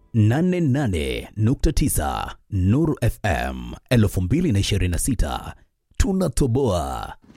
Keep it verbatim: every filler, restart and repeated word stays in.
nane nane nukta tisa Nuru F M elfu mbili na ishirini na sita tunatoboa.